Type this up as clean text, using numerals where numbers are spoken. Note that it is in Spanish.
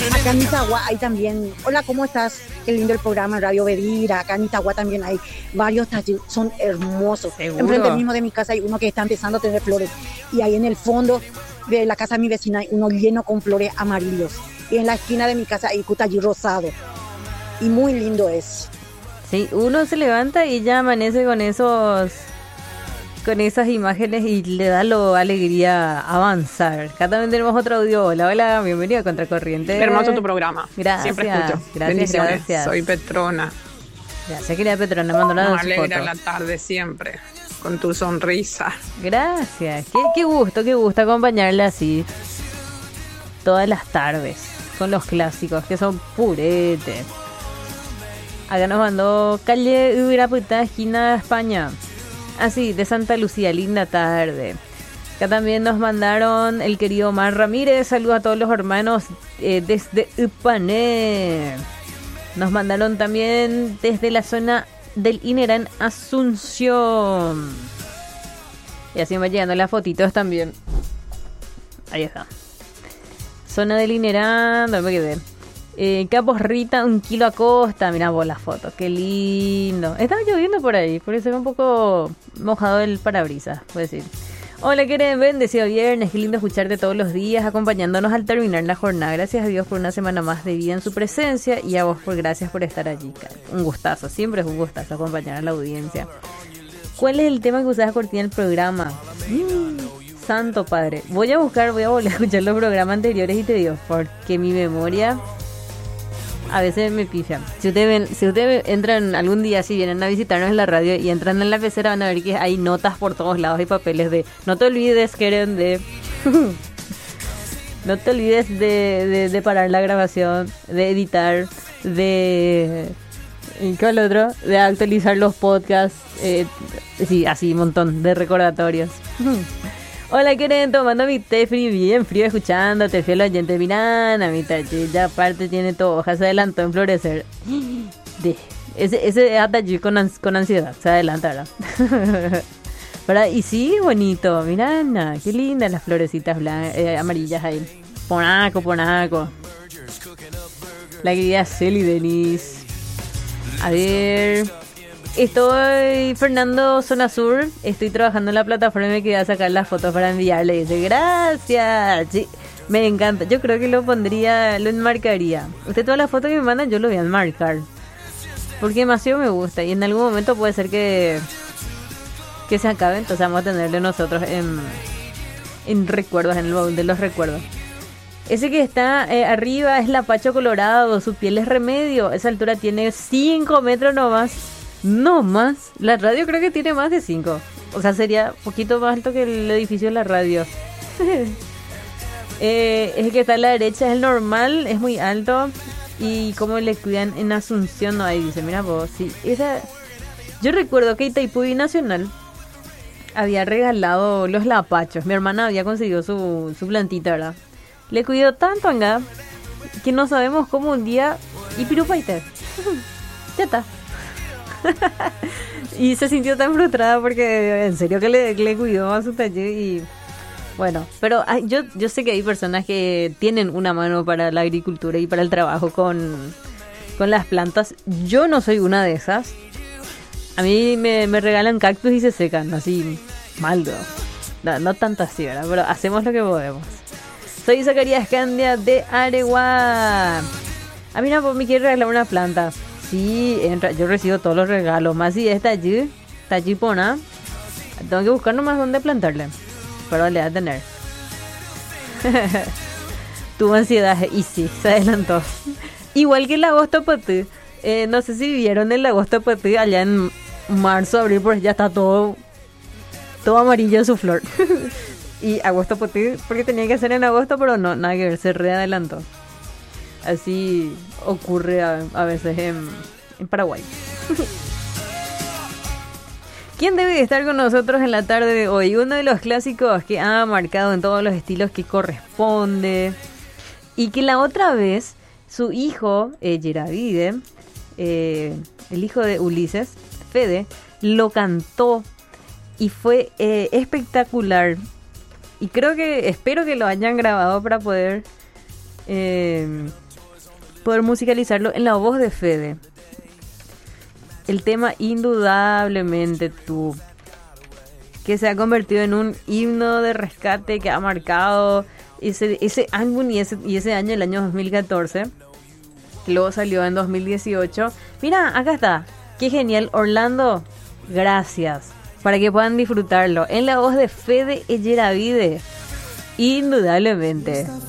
Acá en Itagua hay también, hola, ¿cómo estás? Qué lindo el programa Radio Bedira. Acá en Itagua también hay varios talleres, son hermosos. ¿Seguro? Enfrente mismo de mi casa hay uno que está empezando a tener flores. Y ahí en el fondo de la casa de mi vecina hay uno lleno con flores amarillos. Y en la esquina de mi casa hay un taller rosado. Y muy lindo es. Sí, uno se levanta y ya amanece con esas imágenes y le da alegría avanzar. Acá también tenemos otro audio. Hola, hola, bienvenido a Contracorriente. Hermoso tu programa. Gracias. Siempre escucho. Gracias, Bendiciones. gracias. Soy Petrona. Gracias, querida Petrona, mando Nos la alegra foto. la tarde siempre con tu sonrisa. Gracias, qué gusto acompañarle así todas las tardes con los clásicos que son purete. Acá nos mandó calle Uirapuita, esquina España. Así, de Santa Lucía, linda tarde. Acá también nos mandaron el querido Omar Ramírez. Saludos a todos los hermanos desde Upané. Nos mandaron también desde la zona del Inerán, Asunción. Y así me van llegando las fotitos también. Ahí está. Zona del Inerán, ¿dónde me quedé? Capos Rita, 1 kilo a costa. Mirá vos las fotos, qué lindo. Estaba lloviendo por ahí, por eso se ve un poco mojado el parabrisas, puedo decir. Hola, Keren, bendecido viernes, qué lindo escucharte todos los días, acompañándonos al terminar la jornada. Gracias a Dios por una semana más de vida en su presencia y a vos gracias por estar allí, Karen. Un gustazo, siempre es un gustazo acompañar a la audiencia. ¿Cuál es el tema que usás cortina el programa? Santo Padre, voy a volver a escuchar los programas anteriores y te digo, porque mi memoria a veces me pifian. Si ustedes entran algún día, si vienen a visitarnos en la radio y entran en la pecera, van a ver que hay notas por todos lados y papeles de no te olvides, Keren, de no te olvides de parar la grabación, de editar, de ¿y cuál otro? De actualizar los podcasts, sí, así un montón de recordatorios. Hola, Keren, tomando mi té frío, bien frío, escuchándote, fiel oyente. Mirá, mi tachi, ya aparte tiene todo, hoja, se adelantó en florecer. Ese atachi con ansiedad, se adelanta, ¿verdad? ¿Verdad? Y sí, bonito, mirá, qué lindas las florecitas amarillas ahí. Ponaco. La querida Celi Denise. A ver... Estoy Fernando Zona Sur, estoy trabajando en la plataforma y me quedé a sacar las fotos para enviarle. Dice, gracias. Sí, me encanta. Yo creo que lo enmarcaría. Usted todas las fotos que me mandan yo lo voy a enmarcar. Porque demasiado me gusta y en algún momento puede ser que se acabe. Entonces vamos a tenerle nosotros en recuerdos, en el baúl de los recuerdos. Ese que está arriba es Lapacho Colorado, su piel es remedio. Esa altura tiene 5 metros nomás. No más, la radio creo que tiene más de 5. O sea, sería un poquito más alto que el edificio de la radio. Es el que está a la derecha, es el normal, es muy alto. Y como le cuidan en Asunción, no, ahí dice, mira vos, sí, esa... Yo recuerdo que Itaipú Nacional había regalado los lapachos. Mi hermana había conseguido su plantita, ¿verdad? Le cuidó tanto acá que no sabemos cómo un día... Y pirupaiter. Ya está. Y se sintió tan frustrada porque en serio que le cuidó a su taller y bueno, pero yo sé que hay personas que tienen una mano para la agricultura y para el trabajo con las plantas. Yo no soy una de esas. A mí me regalan cactus y se secan así mal, no tanto así, ¿verdad? Pero hacemos lo que podemos. Soy Zacarías Candia de Areguá. A mí no me quiere regalar una planta. Sí, yo recibo todos los regalos. Más si está allí pona. Tengo que buscar nomás dónde plantarle. Pero le va a tener. Tuvo ansiedad y sí, se adelantó. Igual que el agosto patí. No sé si vieron el agosto patí allá en marzo, abril, pues ya está todo amarillo en su flor. Y agosto patí, porque tenía que ser en agosto, pero no, nada que ver, se readelantó. Así ocurre a veces en Paraguay. ¿Quién debe estar con nosotros en la tarde de hoy? Uno de los clásicos que ha marcado en todos los estilos que corresponde. Y que la otra vez su hijo, Yeravide, el hijo de Ulises, Fede, lo cantó. Y fue espectacular. Y espero que lo hayan grabado para poder poder musicalizarlo en la voz de Fede. El tema Indudablemente Tú, que se ha convertido en un himno de rescate que ha marcado ese álbum y ese año, el año 2014. Luego salió en 2018. Mira, acá está. Qué genial, Orlando. Gracias. Para que puedan disfrutarlo en la voz de Fede Eyeravide. Indudablemente.